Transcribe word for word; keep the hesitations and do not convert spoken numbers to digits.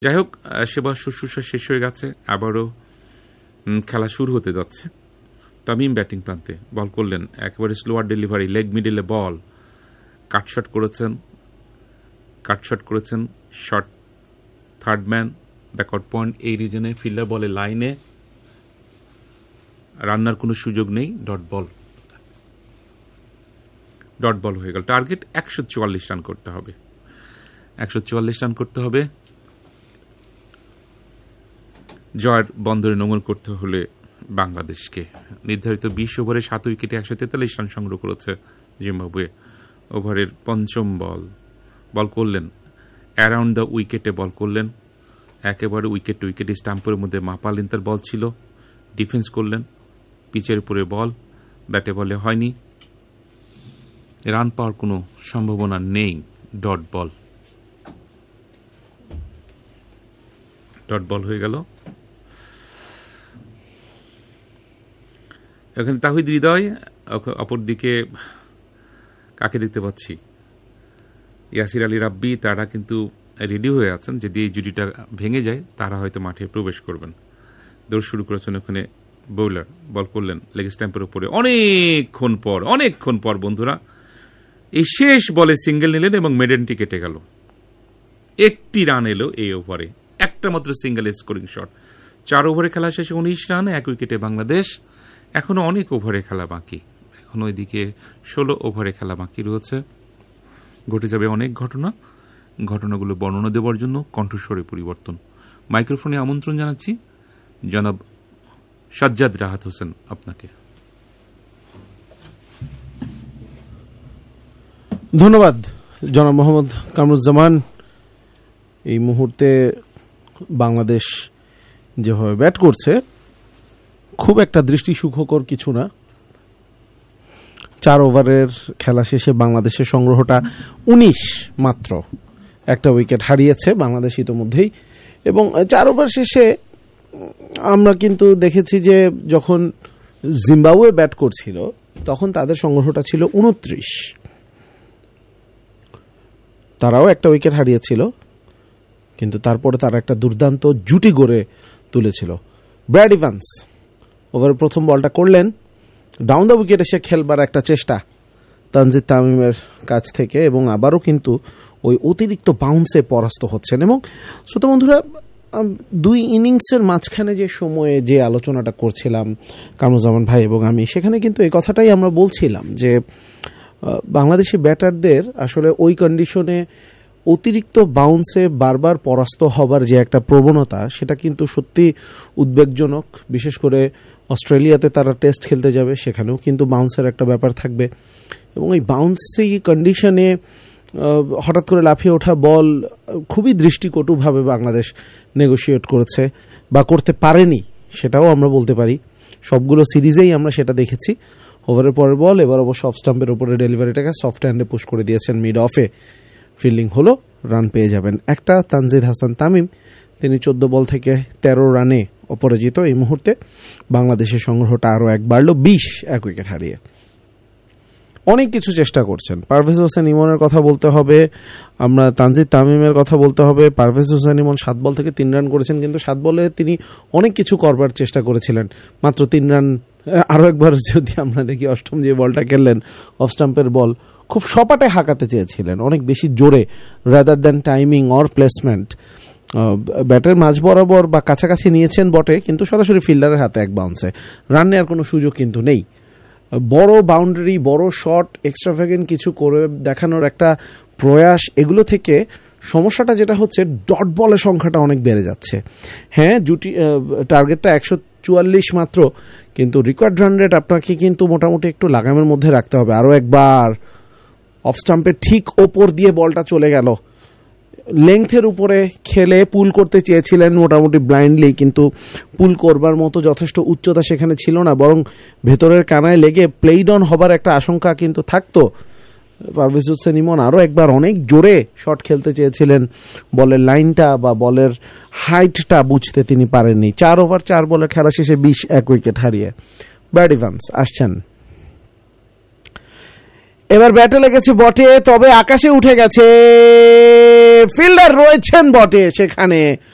যাই হোক, সেবা শুশ্রূষা শেষ হয়ে গেছে, আবারও খেলা শুরু হতে যাচ্ছে। তামিম ব্যাটিং প্রান্তে বল করলেন, একেবারে স্লোয়ার ডেলিভারি, লেগ মিডলে বল, কাটশট করেছেন কাটশট করেছেন shot, third man, back out point এই রিজনে, ফিল্ডার বলে লাইনে, রান্নার কোনো সুযোগ নেই, ডট বল ডট বল হয়ে গেল। টার্গেট একশো চুয়াল্লিশ রান করতে হবে, একশো চুয়াল্লিশ রান করতে হবে। জয়ের বন্দরে নোঙর করতে হলে বাংলাদেশকে। নির্ধারিত বিশ ওভারে সাত উইকেটে একশো তেতাল্লিশ রান সংগ্রহ করেছে জিম্বাবুয়ে। ওভারের পঞ্চম বল বল করলেন, অ্যারাউন্ড দ্য উইকেটে বল করলেন, একেবারে উইকেট টু উইকেট, স্টাম্পের মধ্যে মাপালেন, তার বল ছিল, ডিফেন্স করলেন, পিচের উপরে বল, ব্যাটে বলে হয়নি, রান পাওয়ার কোনো সম্ভাবনা নেই, ডট বল ডট বল হয়ে গেল। এখানে তাহিদ হৃদয়, অপরদিকে কাকে দেখতে পাচ্ছি, ইয়াসির আলী রাব্বি, তারা কিন্তু রেডি হয়ে আছেন, যদি এই জুটিটা ভেঙে যায় তারা হয়তো মাঠে প্রবেশ করবেন। দৌড় শুরু করেছেন ওখানে বোলার, বল করলেন লেগ স্ট্যাম্পের উপরে, অনেকক্ষণ পর অনেকক্ষণ পর বন্ধুরা এই শেষ বলে সিঙ্গেল নিলেন এবং মেডেনটি কেটে গেল। একটি রান এলো এই ওভারে, একটা মাত্র সিঙ্গেল স্কোরিং শট। চার ওভারে খেলা শেষে উনিশ রান, এক উইকেটে বাংলাদেশ। এখনো অনেক ওভারে খেলা বাকি, এখনো ওইদিকে ষোলো ওভারে খেলা বাকি রয়েছে। ঘটে যাবে অনেক ঘটনা, ঘটনাগুলো বর্ণনা দেওয়ার জন্য কণ্ঠস্বরে পরিবর্তন। মাইক্রোফোনে আমন্ত্রণ জানাচ্ছি জনাব সাজ্জাদ রাহাত হোসেন আপনাকে। ধন্যবাদ জনাব মোহাম্মদ কামরুজ্জামান। এই মুহূর্তে বাংলাদেশ যেভাবে ব্যাট করছে খুব একটা দৃষ্টি সুখকর কিছু না। চার ওভারের খেলা শেষে বাংলাদেশের সংগ্রহটা উনিশ মাত্র, একটা উইকেট হারিয়েছে বাংলাদেশ ইতোমধ্যেই। এবং চার ওভার শেষে আমরা কিন্তু দেখেছি যে যখন জিম্বাবুয়ে ব্যাট করছিল তখন তাদের সংগ্রহটা ছিল উনত্রিশ, তারাও একটা উইকেট হারিয়েছিল, কিন্তু তারপরে তারা একটা দুর্দান্ত জুটি গড়ে তুলেছিল। ব্র্যাড ইভান্স ওভারের প্রথম বলটা করলেন, ডাউন দ্য উইকেট এসে খেলবার একটা চেষ্টা তানজিদ তামিমের কাছ থেকে, এবং আবারও কিন্তু ওই অতিরিক্ত বাউন্সে পরাস্ত হচ্ছেন। এবং শ্রোতা বন্ধুরা, দুই ইনিংসের মাঝখানে যে সময়ে যে আলোচনাটা করছিলাম কামরুজ্জামান ভাই এবং আমি, সেখানে কিন্তু এই কথাটাই আমরা বলছিলাম যে বাংলাদেশি ব্যাটারদের আসলে ওই কন্ডিশনে অতিরিক্ত বাউন্সে বারবার পরাস্ত হবার যে একটা প্রবণতা, সেটা কিন্তু সত্যি উদ্বেগজনক। বিশেষ করে অস্ট্রেলিয়াতে তারা টেস্ট খেলতে যাবে, সেখানেও কিন্তু বাউন্সের একটা ব্যাপার থাকবে। এবং এই বাউন্সি কন্ডিশনে হঠাৎ করে লাফিয়ে ওঠা বল খুবই দৃষ্টিকটুভাবে বাংলাদেশ নেগোশিয়েট করেছে বা করতে পারেনি, সেটাও আমরা বলতে পারি। সবগুলো সিরিজেই আমরা সেটা দেখেছি। ওভারের পরের বল এবার অবশ্য অফ স্টাম্পের উপরে ডেলিভারিটাকে সফট হ্যান্ডে পুশ করে দিয়েছেন, মিড অফে ফিল্ডিং হলো, রান পেয়ে যাবেন একটা। তানজিদ হাসান তামিম, তিনি চোদ্দ বল থেকে তেরো রানে অপরাজিত। এই মুহূর্তে বাংলাদেশের সংগ্রহটা আরও এক বাড়ল, বিশ, এক উইকেট হারিয়ে। অনেক কিছু চেষ্টা করছেন। পারভেজ হোসেন ইমনের কথা বলতে হবে, আমরা তানজিদ তামিমের কথা বলতে হবে। পারভেজ হোসেন ইমন সাত বল থেকে তিন রান করেছেন, কিন্তু সাত বলে তিনি অনেক কিছু করবার চেষ্টা করেছিলেন, মাত্র তিন রান। আরও একবার যদি আমরা দেখি, অষ্টম যে বলটা খেললেন অফ স্টাম্পের বল, খুব সপাটে হাঁকাতে চেয়েছিলেন, অনেক বেশি জোরে, rather than timing or placement. ব্যাটের মাঝ বরাবর বা কাছাকাছি নিয়েছেন বটে, কিন্তু সরাসরি ফিল্ডারের হাতে এক বাউন্সে রান নেওয়ার কোনো সুযোগ কিন্তু নেই। বড় বাউন্ডারি, বড় শট, এক্সট্রাভ্যাগেন্ট কিছু করে দেখানোর একটা প্রয়াস, এগুলো থেকে সমস্যাটা যেটা হচ্ছে, ডট বলের সংখ্যাটা অনেক বেড়ে যাচ্ছে। হ্যাঁ, জুটি টার্গেটটা একশো চুয়াল্লিশ মাত্র, কিন্তু রিকোয়ার্ড রান রেট আপনাকে কিন্তু মোটামুটি একটু লাগামের মধ্যে রাখতে হবে। আরও একবার অফ স্টাম্পের ঠিক ওপর দিয়ে বলটা চলে গেল। লেংথের উপরে খেলে পুল করতে চেয়েছিলেন মোটামুটি ব্লাইন্ডলি, কিন্তু পুল করবার মতো যথেষ্ট উচ্চতা সেখানে ছিল না, বরং ভেতরের কানায় লেগে প্লেইড অন হবার একটা আশঙ্কা কিন্তু থাকতো। পারভেজ হোসেন ইমন আরও একবার অনেক জোরে শট খেলতে চেয়েছিলেন, বলের লাইনটা বা বলের হাইটটা বুঝতে তিনি পারেননি। চার ওভার চার বলে খেলা শেষে বিশ, এক উইকেট হারিয়ে। ব্র্যাড ইভান্স আসছেন, এবার ব্যাটে লেগেছে বটে, তবে আকাশে উঠে গেছে, ফিল্ডার রয়েছেন বটে সেখানে।